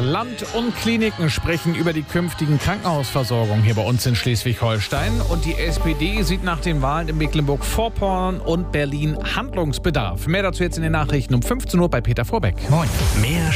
Land und Kliniken sprechen über die künftigen Krankenhausversorgung hier bei uns in Schleswig-Holstein. Und die SPD sieht nach den Wahlen in Mecklenburg-Vorpommern und Berlin Handlungsbedarf. Mehr dazu jetzt in den Nachrichten um 15 Uhr bei Peter Vorbeck. Moin. Mehr